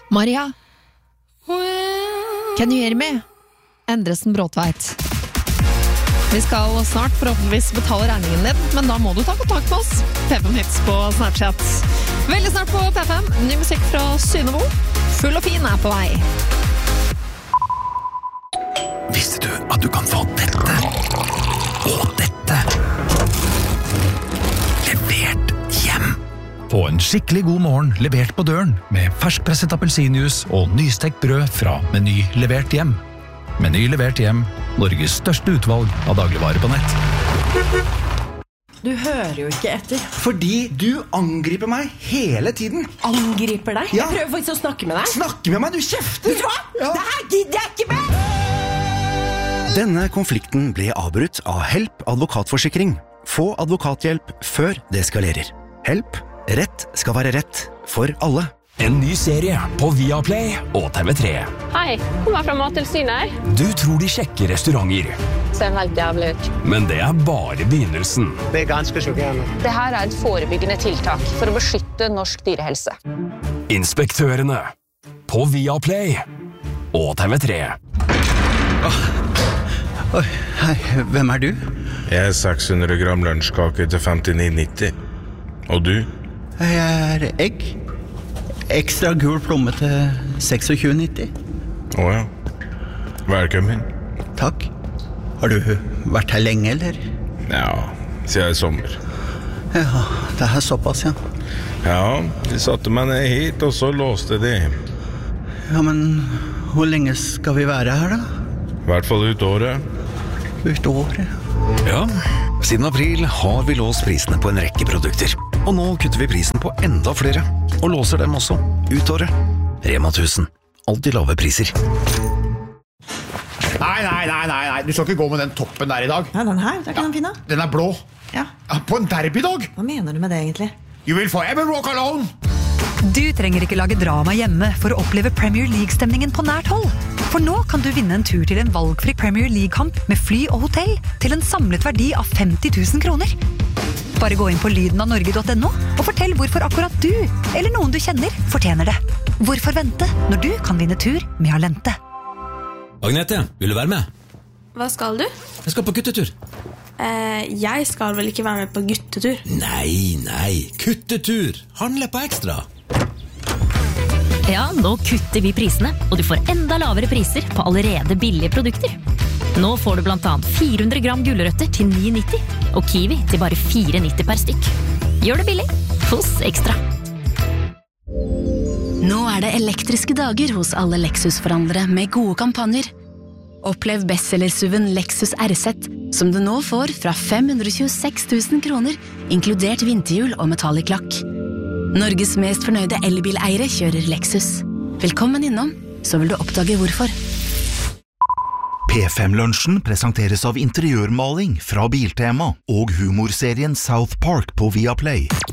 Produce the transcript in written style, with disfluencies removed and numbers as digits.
Maria? Can you hear me? Endresen Bråtveit. Vi skal snart forhåpentligvis betale regningen din, men da må du ta kontakt med oss. P5 Hits på Snapchat. Veldig snart på P5, ny musikk fra Synnøvo. Full og fin på vei. Visste du at du kan få dette og dette levert hjem? Få en skikkelig god morgen levert på døren med ferskpresset appelsinjuice og nystekt brød fra Meny levert hjem. Meny levert hjem, Norges største utvalg av dagligvarer på nett. Du hører jo ikke etter. Fordi du angriper meg hele tiden. Angriper deg? Ja. Jeg prøver faktisk å snakke med deg. Snakke med meg, du kjefter! Vet du hva? Ja. Det her gidder jeg ikke med! Denne konflikten ble avbrutt av Help advokatforsikring. Få advokathjelp før det eskalerer. Help. Rett skal være rett for alle. En ny serie på Viaplay og TV3. Hei, kommer fra Mattilsynet. Du tror de sjekker restauranter, Ser helt jævlig ut. men det er bare begynnelsen. Det er ganske sjokkerende. Det her er et forebyggende tiltak for å beskytte norsk dyrehelse. Inspektørene på Viaplay og TV3. Oi, hei, hvem er du? Jeg er 600 gram lunsjkake til 59,90. Og du? Jeg er egg. Ekstra gul plomme til 26,90. Åja. Velkommen. Takk. Har du vært her lenge, eller? Ja, siden i sommer. Ja, det er såpass, ja. Ja, de satte meg ned hit, og så låste de. Ja, men hvor lenge skal vi være her, da? I hvert fall ut året. Ut året? Ja, siden april har vi låst prisene på en rekke produkter. Og nå kutter vi prisen på enda flere, og låser dem også ut året. Rema 1000. Alltid lave priser. Nei, du skal ikke gå med den toppen der i dag. Ja, den her, det er ikke den fine. Den er blå. Ja. På en derbydag. Hva mener du med det egentlig? You will forever walk alone. Du trenger ikke lage drama hjemme for å oppleve Premier League-stemningen på nært hold. For nå kan du vinne en tur til en valgfri Premier League-kamp med fly og hotell til en samlet verdi av 50 000 kroner. Bare gå inn på lydenavnorge.no og fortell hvorfor akkurat du, eller noen du kjenner, fortjener det. Hvorfor vente når du kan vinne tur med Alente? Agnete, vil du være med? Hva skal du? Jeg skal på guttetur. Jeg skal vel ikke være med på guttetur? Nei, kuttetur. Handle på ekstra. Ja, nå kutter vi prisene, og du får enda lavere priser på allerede billige produkter. Nå får du blant annet 400 gram gulrøtter til 9,90, og kiwi til bare 4,90 per stykk. Gjør det billig hos Ekstra. Nå er det elektriske dager hos alle Lexus-forhandlere med gode kampanjer. Opplev bestsellersuven Lexus RZ, som du nå får fra 526 000 kroner, inkludert vinterhjul og metallic lakk. Norges mest fornøyde elbileiere kjører Lexus. Velkommen innom, så vil du oppdage hvorfor. P5-lunsjen presenteres av interiørmaling fra Biltema og humorserien South Park på Viaplay.